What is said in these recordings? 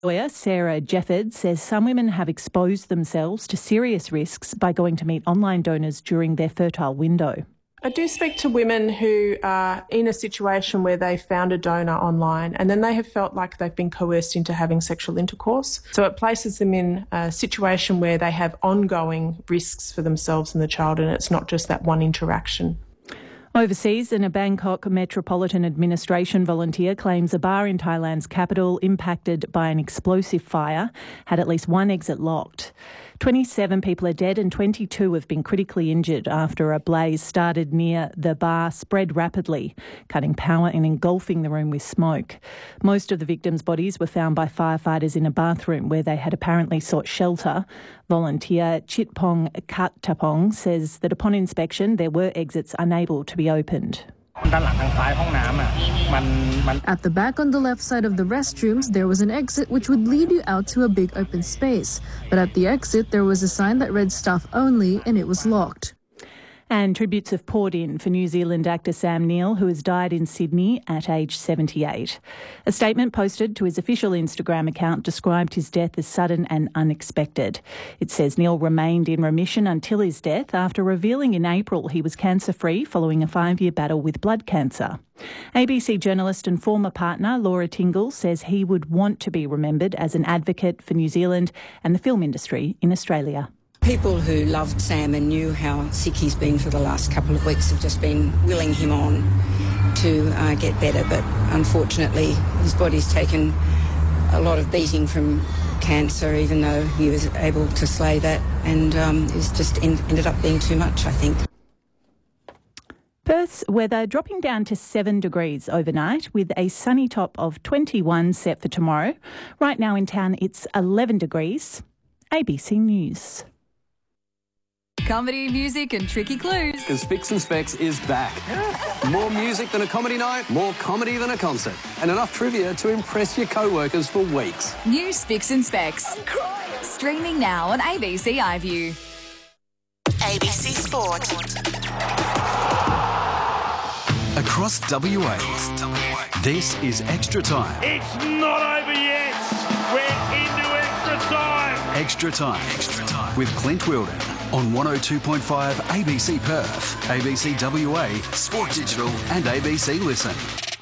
Lawyer Sarah Jefford says some women have exposed themselves to serious risks by going to meet online donors during their fertile window. I do speak to women who are in a situation where they found a donor online and then they have felt like they've been coerced into having sexual intercourse. So it places them in a situation where they have ongoing risks for themselves and the child, and it's not just that one interaction. Overseas, a Bangkok Metropolitan Administration volunteer claims a bar in Thailand's capital, impacted by an explosive fire, had at least one exit locked. 27 people are dead and 22 have been critically injured after a blaze started near the bar spread rapidly, cutting power and engulfing the room with smoke. Most of the victims' bodies were found by firefighters in a bathroom where they had apparently sought shelter. Volunteer Chitpong Kattapong says that upon inspection there were exits unable to be opened. At the back on the left side of the restrooms, there was an exit which would lead you out to a big open space. But at the exit, there was a sign that read staff only and it was locked. And tributes have poured in for New Zealand actor Sam Neill, who has died in Sydney at age 78. A statement posted to his official Instagram account described his death as sudden and unexpected. It says Neill remained in remission until his death after revealing in April he was cancer-free following a 5-year battle with blood cancer. ABC journalist and former partner Laura Tingle says he would want to be remembered as an advocate for New Zealand and the film industry in Australia. People who loved Sam and knew how sick he's been for the last couple of weeks have just been willing him on to get better, but unfortunately his body's taken a lot of beating from cancer, even though he was able to slay that, and it was just ended up being too much, I think. Perth's weather dropping down to 7 degrees overnight with a sunny top of 21 set for tomorrow. Right now in town it's 11 degrees. ABC News. Comedy, music and tricky clues. Because Spicks and Specs is back. More music than a comedy night, more comedy than a concert, and enough trivia to impress your co-workers for weeks. New Spicks and Specs. Streaming now on ABC iView. ABC Sport. Across WA, this is Extra Time. It's not over yet. We're into extra time. Extra Time with Clint Wilden on 102.5 ABC Perth, ABC WA, Sport Digital and ABC Listen.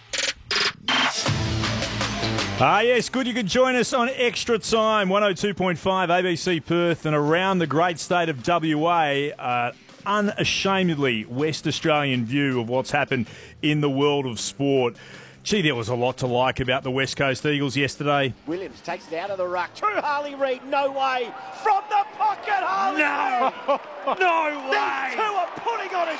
Yes, good you could join us on Extra Time, 102.5 ABC Perth and around the great state of WA. Unashamedly West Australian view of what's happened in the world of sport. Gee, there was a lot to like about the West Coast Eagles yesterday. Williams takes it out of the ruck to Harley Reid. No way. From the pocket, Harley Reid. No way. These two are putting on a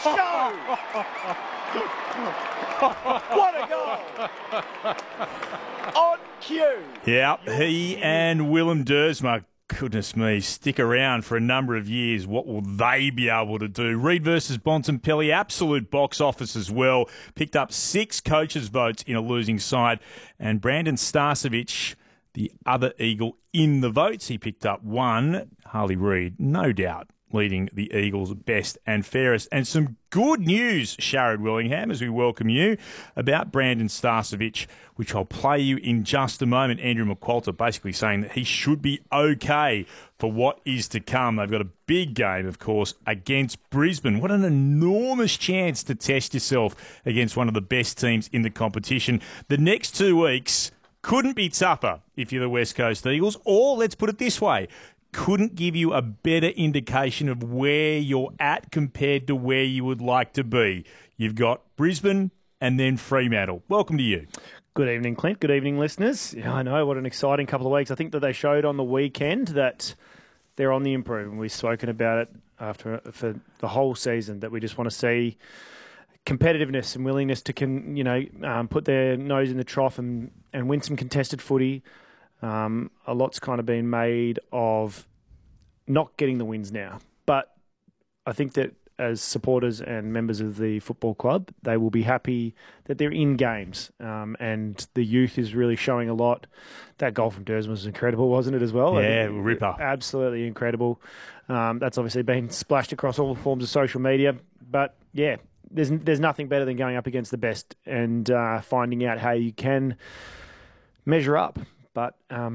show. What a goal. On cue. Yeah, he and Willem Dersma, goodness me, stick around for a number of years. What will they be able to do? Reid versus Bontempelli, absolute box office as well. Picked up 6 coaches' votes in a losing side. And Brandon Starcevich, the other Eagle in the votes, he picked up 1. Harley Reid, no doubt, leading the Eagles best and fairest. And some good news, Sharad Willingham, as we welcome you, about Brandon Starcevich, which I'll play you in just a moment. Andrew McQualter basically saying that he should be okay for what is to come. They've got a big game, of course, against Brisbane. What an enormous chance to test yourself against one of the best teams in the competition. The next 2 weeks couldn't be tougher if you're the West Coast Eagles, or let's put it this way, couldn't give you a better indication of where you're at compared to where you would like to be. You've got Brisbane and then Fremantle. Welcome to you. Good evening, Clint. Good evening, listeners. Yeah, I know, what an exciting couple of weeks. I think that they showed on the weekend that they're on the improve. We've spoken about it for the whole season, that we just want to see competitiveness and willingness to put their nose in the trough and win some contested footy. A lot's kind of been made of not getting the wins now. But I think that as supporters and members of the football club, they will be happy that they're in games. And the youth is really showing a lot. That goal from Dersma was incredible, wasn't it, as well? Yeah, ripper. Absolutely incredible. That's obviously been splashed across all forms of social media. But, yeah, there's nothing better than going up against the best and finding out how you can measure up. But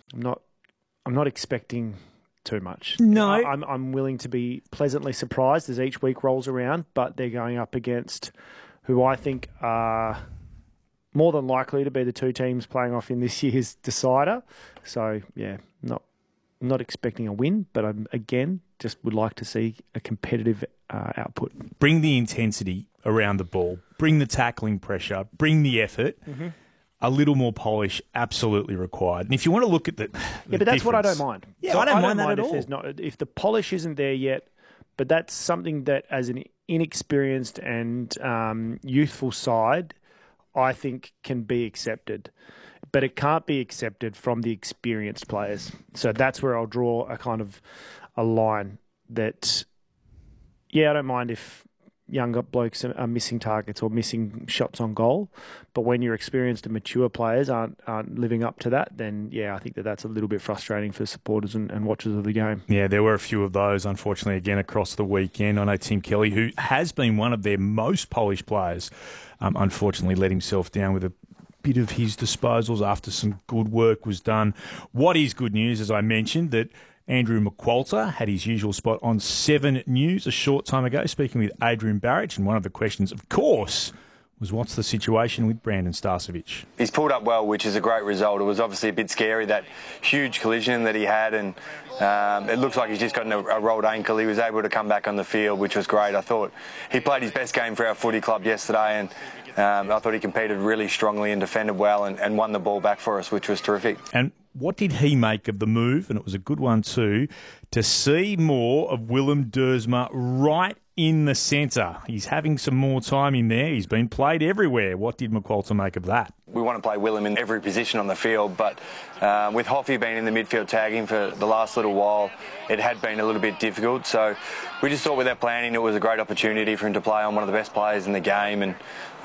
I'm not expecting too much. No. I'm willing to be pleasantly surprised as each week rolls around, but they're going up against who I think are more than likely to be the two teams playing off in this year's decider. So, yeah, not expecting a win, but I'm, again, just would like to see a competitive output. Bring the intensity around the ball. Bring the tackling pressure. Bring the effort. Mm-hmm. A little more polish, absolutely required. And if you want to look at the but that's what I don't mind. Yeah, so I don't mind that at all. If the polish isn't there yet, but that's something that as an inexperienced and youthful side, I think can be accepted. But it can't be accepted from the experienced players. So that's where I'll draw a kind of a line that, I don't mind if younger blokes are missing targets or missing shots on goal. But when your experienced and mature players aren't living up to that, then, I think that's a little bit frustrating for supporters and watchers of the game. Yeah, there were a few of those, unfortunately, again, across the weekend. I know Tim Kelly, who has been one of their most polished players, unfortunately let himself down with a bit of his disposals after some good work was done. What is good news, as I mentioned, that Andrew McQualter had his usual spot on 7 News a short time ago, speaking with Adrian Barrich. And one of the questions, of course, was what's the situation with Brandon Starcevic? He's pulled up well, which is a great result. It was obviously a bit scary, that huge collision that he had, and it looks like he's just got a rolled ankle. He was able to come back on the field, which was great. I thought he played his best game for our footy club yesterday, and I thought he competed really strongly and defended well and won the ball back for us, which was terrific. And what did he make of the move, and it was a good one too, to see more of Willem Dersma right in the centre? He's having some more time in there. He's been played everywhere. What did McQualter make of that? We want to play Willem in every position on the field, but with Hoffy being in the midfield tagging for the last little while, it had been a little bit difficult. So we just thought with our planning it was a great opportunity for him to play on one of the best players in the game. And,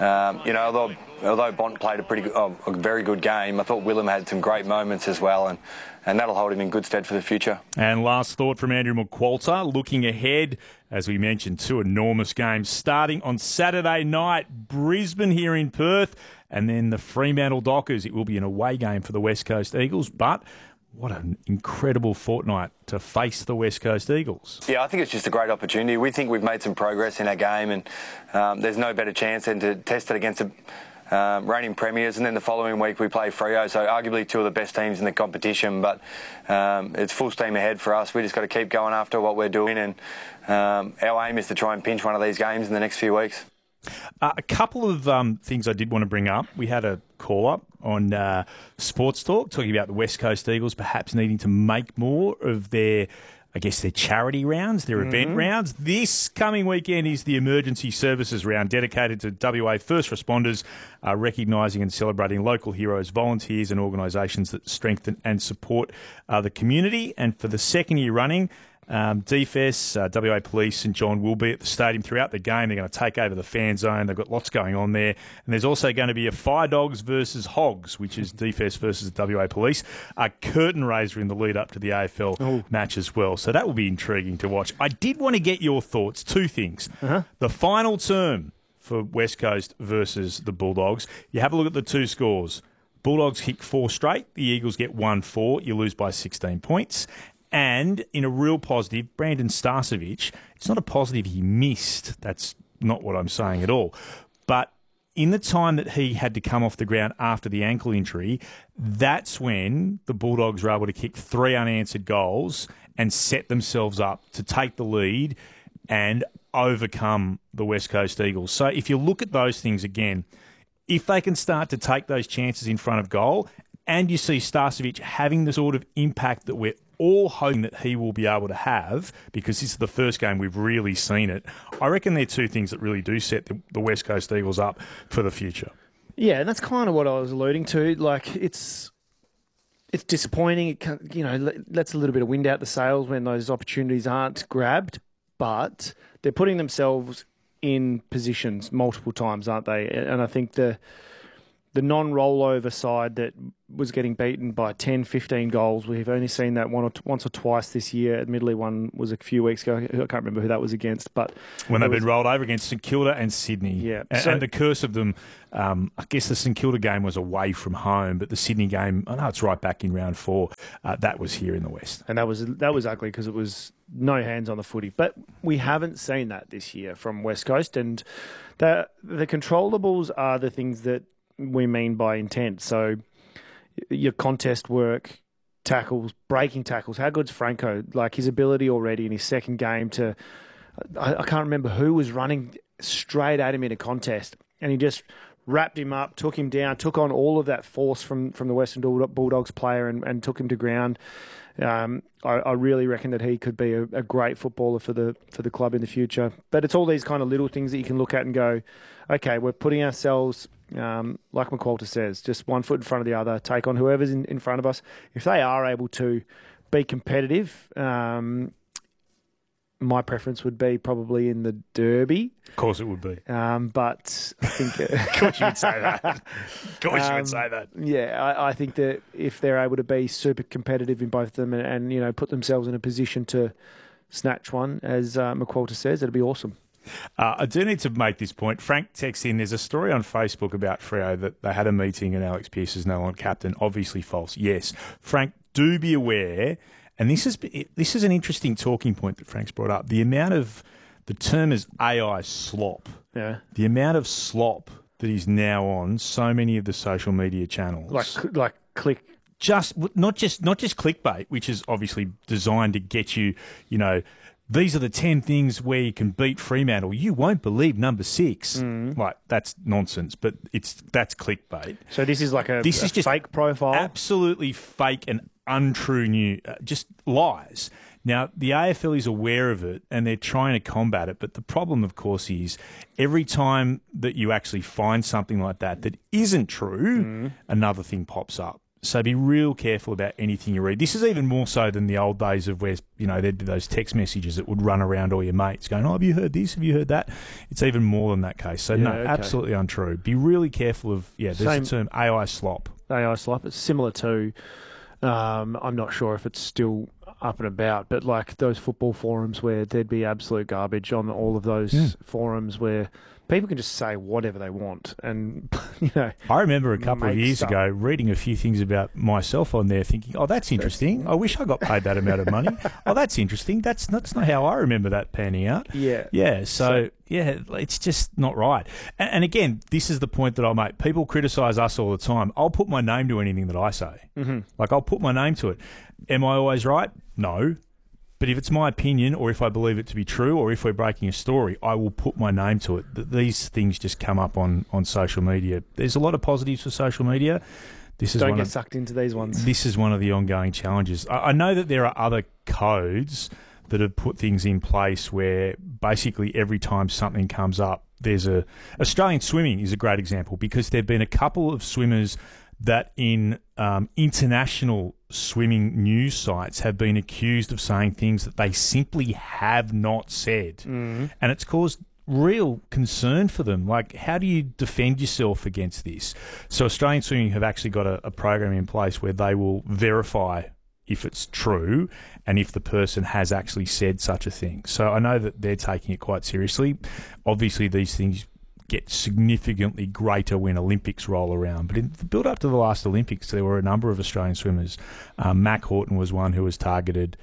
although Bont played a very good game, I thought Willem had some great moments as well, and that'll hold him in good stead for the future. And last thought from Andrew McQualter, looking ahead, as we mentioned, 2 enormous games starting on Saturday night, Brisbane here in Perth, and then the Fremantle Dockers. It will be an away game for the West Coast Eagles, but what an incredible fortnight to face the West Coast Eagles. Yeah, I think it's just a great opportunity. We think we've made some progress in our game, and there's no better chance than to test it against the reigning premiers, and then the following week we play Freo, so arguably 2 of the best teams in the competition, but it's full steam ahead for us. We just got to keep going after what we're doing, and our aim is to try and pinch one of these games in the next few weeks. A couple of things I did want to bring up. We had a call-up on Sports Talk talking about the West Coast Eagles perhaps needing to make more of their charity rounds, their event rounds. This coming weekend is the Emergency Services Round, dedicated to WA first responders, recognising and celebrating local heroes, volunteers and organisations that strengthen and support the community. And for the second year running, DFS, WA Police, St John will be at the stadium throughout the game. They're going to take over the fan zone. They've got lots going on there. And there's also going to be a Fire Dogs versus Hogs, which is DFS versus WA Police, a curtain raiser in the lead up to the AFL match as well. So that will be intriguing to watch. I did want to get your thoughts. 2 things. The final term for West Coast versus the Bulldogs. You have a look at the 2 scores. Bulldogs kick 4 straight. The Eagles get 1-4. You lose by 16 points. And in a real positive, Brandon Starcevic, it's not a positive he missed. That's not what I'm saying at all. But in the time that he had to come off the ground after the ankle injury, that's when the Bulldogs were able to kick 3 unanswered goals and set themselves up to take the lead and overcome the West Coast Eagles. So if you look at those things again, if they can start to take those chances in front of goal, and you see Starcevic having the sort of impact that we're all hoping that he will be able to have, because this is the first game we've really seen it, I reckon they're 2 things that really do set the West Coast Eagles up for the future. Yeah, and that's kind of what I was alluding to. Like, it's disappointing. It lets a little bit of wind out the sails when those opportunities aren't grabbed, but they're putting themselves in positions multiple times, aren't they? And I think the the non-rollover side that was getting beaten by 10, 15 goals. We've only seen that once or twice this year. Admittedly, one was a few weeks ago. I can't remember who that was against. But when they've been rolled over against St Kilda and Sydney. Yeah. And the curse of them, I guess the St Kilda game was away from home, but the Sydney game, I know it's right back in round 4, that was here in the West. And that was ugly because it was no hands on the footy. But we haven't seen that this year from West Coast. And the controllables are the things that we mean by intent. So your contest work, tackles, breaking tackles. How good's Franco? Like his ability already in his second game to, I can't remember who was running straight at him in a contest, and he just wrapped him up, took him down, took on all of that force from the Western Bulldogs player and took him to ground. I really reckon that he could be a great footballer for the club in the future. But it's all these kind of little things that you can look at and go, okay, we're putting ourselves, like McQualter says, just one foot in front of the other, take on whoever's in front of us. If they are able to be competitive, my preference would be probably in the Derby. Of course it would be. But I think... Of course you would say that. Of course you would say that. Yeah, I think that if they're able to be super competitive in both of them and put themselves in a position to snatch one, as McQualter says, it'd be awesome. I do need to make this point. Frank texts in, there's a story on Facebook about Freo that they had a meeting and Alex Pearce is no longer captain. Obviously false. Yes. Frank, do be aware... And this is an interesting talking point that Frank's brought up. The term is AI slop. Yeah. The amount of slop that is now on so many of the social media channels. Like click. Not just clickbait, which is obviously designed to get you, these are the 10 things where you can beat Fremantle. You won't believe number 6. Like, that's nonsense, but that's clickbait. So this is like a fake profile? Absolutely fake and untrue just lies. Now, the AFL is aware of it and they're trying to combat it, but the problem, of course, is every time that you actually find something like that isn't true, another thing pops up. So be real careful about anything you read. This is even more so than the old days of where, there'd be those text messages that would run around all your mates going, oh, have you heard this? Have you heard that? It's even more than that case. So, absolutely untrue. Be really careful of, there's a term, AI slop. AI slop. It's similar to, I'm not sure if it's still up and about, but like those football forums where there'd be absolute garbage on all of those forums where people can just say whatever they want. And, I remember a couple of years ago reading a few things about myself on there thinking, oh, that's interesting. I wish I got paid that amount of money. Oh, that's interesting. That's not how I remember that panning out. Yeah. Yeah. So it's just not right. And again, this is the point that I'll make. People criticise us all the time. I'll put my name to anything that I say. Mm-hmm. Like, I'll put my name to it. Am I always right? No. But if it's my opinion or if I believe it to be true or if we're breaking a story, I will put my name to it. These things just come up on social media. There's a lot of positives for social media. Don't get sucked into these ones. This is one of the ongoing challenges. I know that there are other codes that have put things in place where basically every time something comes up, there's Australian swimming is a great example because there have been a couple of swimmers that in international swimming news sites have been accused of saying things that they simply have not said. Mm-hmm. And it's caused real concern for them. Like, how do you defend yourself against this? So Australian Swimming have actually got a program in place where they will verify if it's true and if the person has actually said such a thing. So I know that they're taking it quite seriously. Obviously, these things get significantly greater when Olympics roll around. But in the build-up to the last Olympics, there were a number of Australian swimmers. Mac Horton was one who was targeted.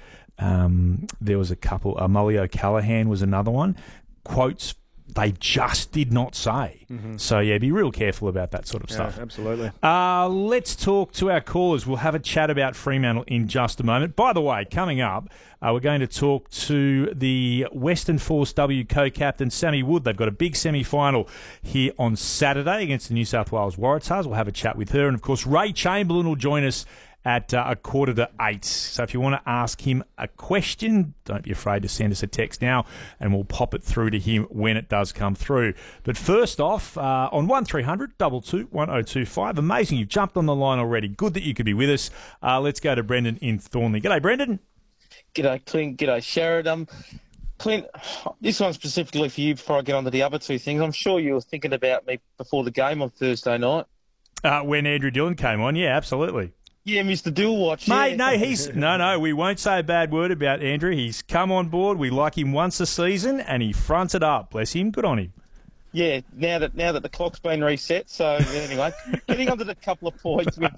There was a couple. Molly O'Callaghan was another one. Quotes they just did not say. Mm-hmm. So, be real careful about that sort of stuff. Absolutely. Let's talk to our callers. We'll have a chat about Fremantle in just a moment. By the way, coming up, we're going to talk to the Western Force W co-captain, Sammy Wood. They've got a big semi-final here on Saturday against the New South Wales Waratahs. We'll have a chat with her. And, of course, Ray Chamberlain will join us at 7:45. So if you want to ask him a question, don't be afraid to send us a text now and we'll pop it through to him when it does come through. But first off, on 1300 22 1025, amazing you've jumped on the line already. Good that you could be with us. Let's go to Brendan in Thornley. G'day, Brendan. G'day, Clint. G'day, Sheridan. Clint, this one's specifically for you before I get on to the other two things. I'm sure you were thinking about me before the game on Thursday night. When Andrew Dillon came on, yeah, absolutely. Yeah, Mr. Dillwatch. Mate, yeah. no, we won't say a bad word about Andrew. He's come on board. We like him once a season, and he fronts it up. Bless him. Good on him. Yeah, now that the clock's been reset. So anyway, getting on to the couple of points with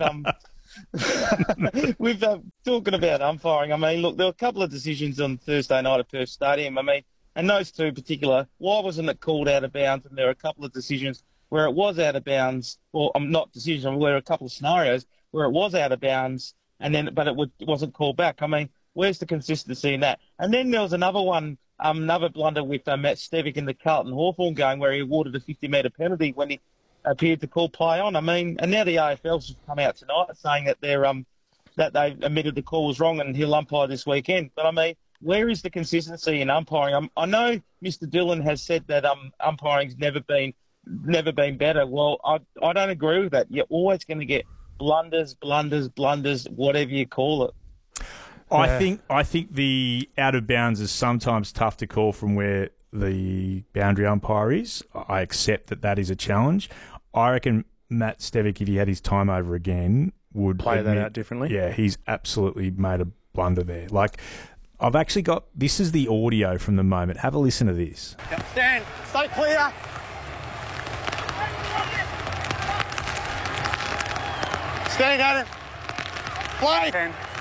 we've talking about umpiring. I mean, look, there were a couple of decisions on Thursday night at Perth Stadium. I mean, and those two in particular, why wasn't it called out of bounds? And there are a couple of decisions where it was out of bounds, or not decisions, where a couple of scenarios where it was out of bounds, but it wasn't called back. I mean, where's the consistency in that? And then there was another one, another blunder with Matt Stevic in the Carlton Hawthorn game where he awarded a 50-metre penalty when he appeared to call play on. I mean, and now the AFL's come out tonight saying that that they admitted the call was wrong and he'll umpire this weekend. But I mean, where is the consistency in umpiring? I know Mr. Dillon has said that umpiring's never been better. Well, I don't agree with that. You're always going to get blunders, whatever you call it. I think the out of bounds is sometimes tough to call from where the boundary umpire is. I accept that is a challenge. I reckon Matt Stevic, if he had his time over again, would play that out differently. Yeah, he's absolutely made a blunder there. Like, I've actually got, this is the audio from the moment. Have a listen to this. Stand, stay clear. Stand at it. Play.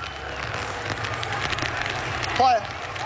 Play.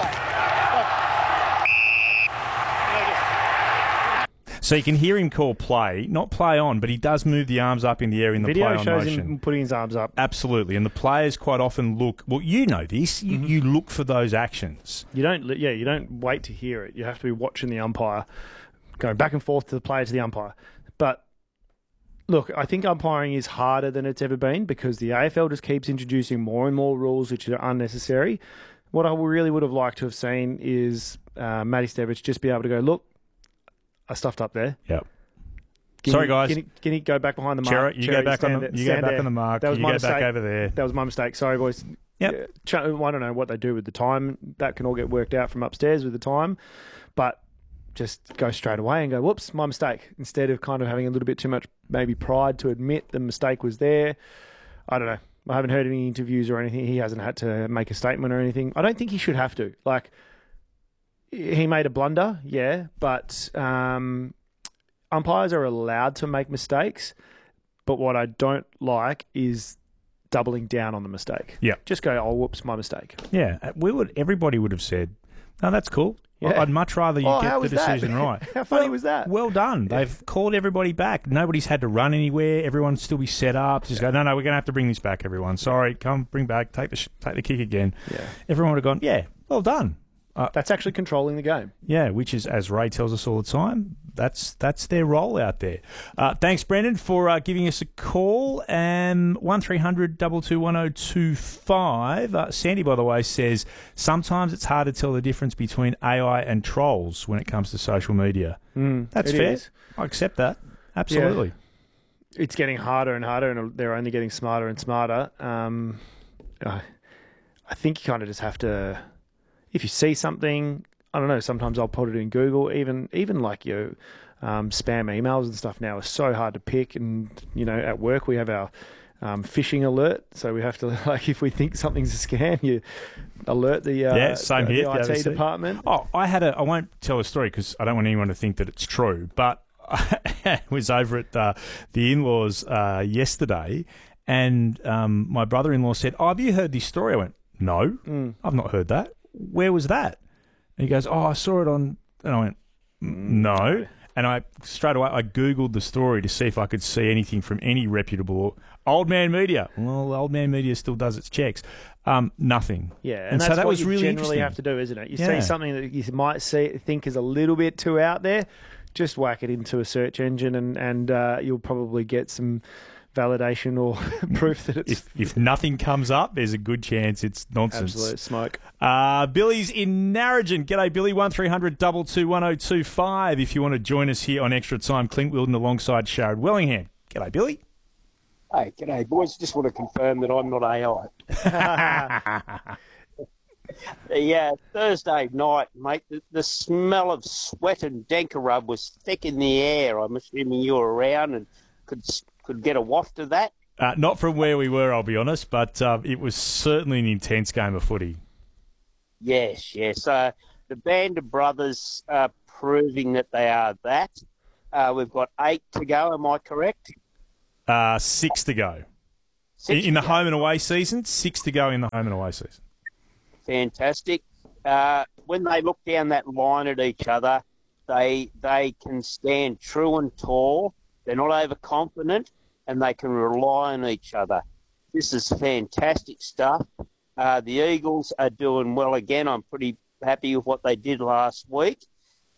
So you can hear him call play, not play on, but he does move the arms up in the air in the play on motion. Video shows him putting his arms up. Absolutely, and the players quite often look. Well, you know this. You look for those actions. You don't wait to hear it. You have to be watching the umpire, going back and forth to the player to the umpire. But look, I think umpiring is harder than it's ever been because the AFL just keeps introducing more and more rules which are unnecessary. What I really would have liked to have seen is Matty Stevic just be able to go, look, I stuffed up there. Yep. Sorry, guys. Can you go back behind the mark? You go back on the mark. That was my mistake. Back over there. That was my mistake. Sorry, boys. Yep. I don't know what they do with the time. That can all get worked out from upstairs with the time. But just go straight away and go, whoops, my mistake. Instead of kind of having a little bit too much maybe pride to admit the mistake was there. I don't know. I haven't heard any interviews or anything. He hasn't had to make a statement or anything. I don't think he should have to. Like, he made a blunder, yeah, but umpires are allowed to make mistakes. But what I don't like is doubling down on the mistake. Yeah, just go, oh, whoops, my mistake. Yeah, everybody would have said, no, that's cool. Yeah. I'd much rather you get the decision right. How funny was that? Well done. Yeah. They've called everybody back. Nobody's had to run anywhere. Everyone's still be set up. Just go, no, we're going to have to bring this back, everyone. Sorry, come, bring back, take the kick again. Yeah. Everyone would have gone, yeah, well done. That's actually controlling the game. Yeah, which is, as Ray tells us all the time, that's their role out there. Thanks, Brendan, for giving us a call. 1300 222 1025. Sandy, by the way, says sometimes it's hard to tell the difference between AI and trolls when it comes to social media. That's fair. Is. I accept that. Absolutely. Yeah. It's getting harder and harder, and they're only getting smarter and smarter. I think you kind of just have to... If you see something, I don't know, sometimes I'll put it in Google. Even like your spam emails and stuff now are so hard to pick. And, at work we have our phishing alert. So we have to, like, if we think something's a scam, you alert the IT department. Oh, I won't tell a story because I don't want anyone to think that it's true. But I was over at the in-laws yesterday and my brother-in-law said, have you heard this story? I went, no, I've not heard that. Where was that? And he goes, I saw it on... And I went, no. And I straight away, I Googled the story to see if I could see anything from any reputable... Old Man Media. Well, Old Man Media still does its checks. Nothing. Yeah, and that's so that was really generally have to do, isn't it? You see something that you might think is a little bit too out there, just whack it into a search engine and you'll probably get some... validation or proof that it's... If nothing comes up, there's a good chance it's nonsense. Absolute smoke. Billy's in Narrogin. G'day, Billy. 1300 222 1025 if you want to join us here on Extra Time. Clint Wilden alongside Sharad Wellingham. G'day, Billy. Hey, g'day, boys. Just want to confirm that I'm not AI. Yeah, Thursday night, mate, the smell of sweat and Denker rub was thick in the air. I'm assuming you were around and could could get a waft of that? Not from where we were, I'll be honest, but it was certainly an intense game of footy. Yes. The Band of Brothers are proving that they are that. We've got 8 to go, am I correct? 6 to go. In the home and away season, 6 to go in the home and away season. Fantastic. When they look down that line at each other, they can stand true and tall. They're not overconfident, and they can rely on each other. This is fantastic stuff. The Eagles are doing well again. I'm pretty happy with what they did last week.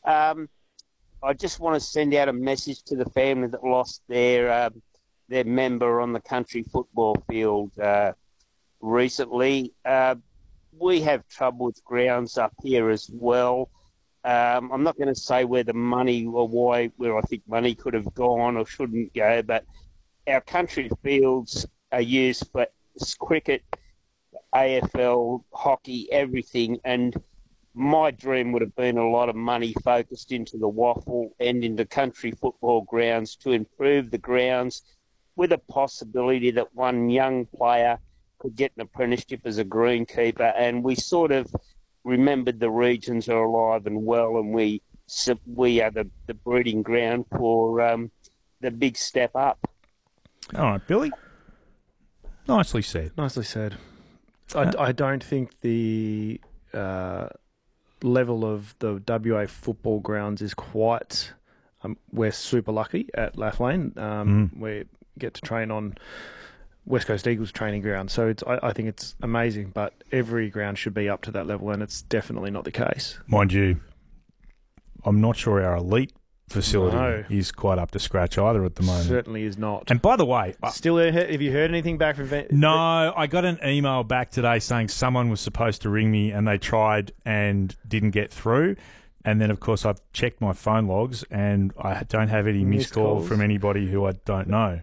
I just want to send out a message to the family that lost their member on the country football field recently. We have trouble with grounds up here as well. I'm not going to say where the money or where I think money could have gone or shouldn't go, but our country fields are used for cricket, AFL, hockey, everything, and my dream would have been a lot of money focused into the waffle and into country football grounds to improve the grounds, with a possibility that one young player could get an apprenticeship as a greenkeeper. And we sort of remembered the regions are alive and well, and we are the breeding ground for the big step up. All right, Billy. Nicely said. Nicely said. I don't think the level of the WA football grounds is quite... we're super lucky at Lathlane. We get to train on West Coast Eagles training ground. So I think it's amazing, but every ground should be up to that level, and it's definitely not the case. Mind you, I'm not sure our elite facility is quite up to scratch either at the moment. Certainly is not. And by the way... Still, have you heard anything back from... No, I got an email back today saying someone was supposed to ring me and they tried and didn't get through. And then, of course, I've checked my phone logs and I don't have any missed call from anybody who I don't know.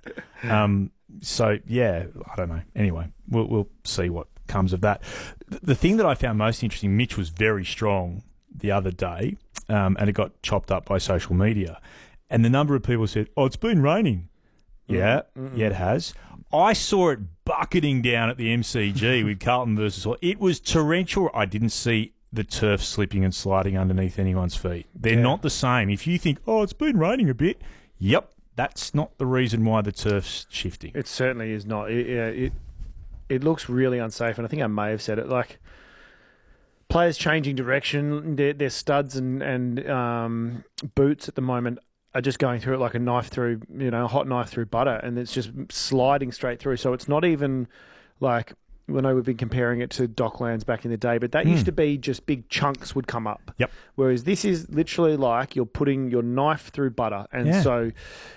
So, yeah, I don't know. Anyway, we'll see what comes of that. The thing that I found most interesting, Mitch was very strong the other day, and it got chopped up by social media. And the number of people said, oh, it's been raining. Yeah, it has. I saw it bucketing down at the MCG with Carlton versus... It was torrential. I didn't see the turf slipping and sliding underneath anyone's feet. They're not the same. If you think, oh, it's been raining a bit, yep, that's not the reason why the turf's shifting. It certainly is not. It looks really unsafe, and I think I may have said it, like... Players changing direction, their studs and boots at the moment are just going through it like a knife through, a hot knife through butter, and it's just sliding straight through. So it's not even like, I know we've been comparing it to Docklands back in the day, but that used to be just big chunks would come up. Yep. Whereas this is literally like you're putting your knife through butter. And so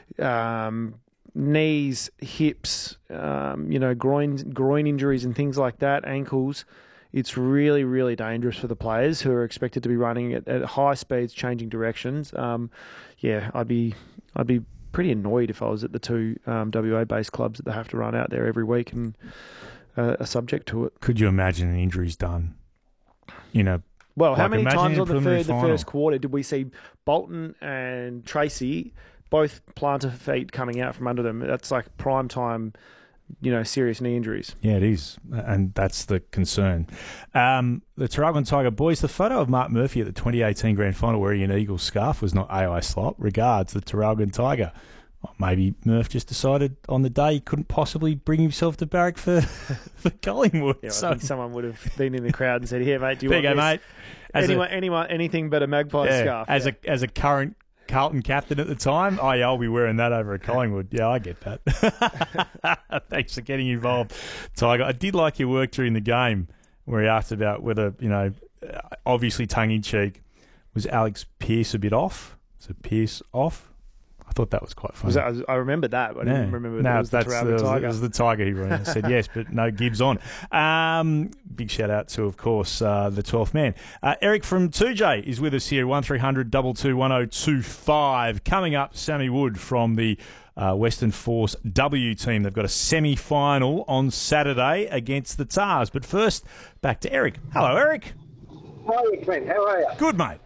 knees, hips, groin injuries and things like that, ankles... It's really, really dangerous for the players who are expected to be running at high speeds, changing directions. I'd be pretty annoyed if I was at the two WA-based clubs that they have to run out there every week and are subject to it. Could you imagine an injuries done? Well, how many times on the first quarter did we see Bolton and Tracy both plantar feet coming out from under them? That's like prime time. Serious knee injuries. Yeah, it is, and that's the concern. The Traralgon Tiger boys, the photo of Mark Murphy at the 2018 Grand Final wearing an Eagles scarf was not AI slop. Regards, the Traralgon Tiger. Well, maybe Murph just decided on the day he couldn't possibly bring himself to barrack for Collingwood. Yeah, I think someone would have been in the crowd and said, "Here, mate, do you want this? Mate. Anything but a Magpie scarf." As a current Carlton captain at the time, I'll be wearing that over at Collingwood. Yeah, I get that. Thanks for getting involved, Tiger. I did like your work during the game where he asked about whether, obviously tongue-in-cheek, was Alex Pearce a bit off? Was it Pearce off? I thought that was quite funny. I remember that. I didn't remember that it was the Traralgon Tiger. It was the Tiger he said yes, but no Gibbs on. Big shout out to, of course, the 12th man. Eric from 2J is with us here, 1300 22 1025. Coming up, Sammy Wood from the Western Force W team. They've got a semi-final on Saturday against the Tars. But first, back to Eric. Hello, Eric. How are you, Clint? How are you? Good, mate.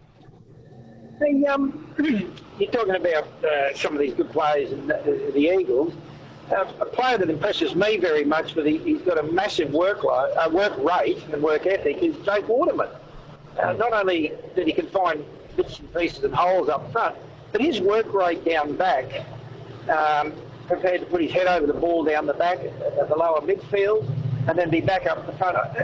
Hey, you're talking about some of these good players in the Eagles. A player that impresses me very much, but he's got a massive work rate and work ethic, is Jake Waterman. Not only that he can find bits and pieces and holes up front, but his work rate down back, prepared to put his head over the ball down the back at the lower midfield and then be back up the front.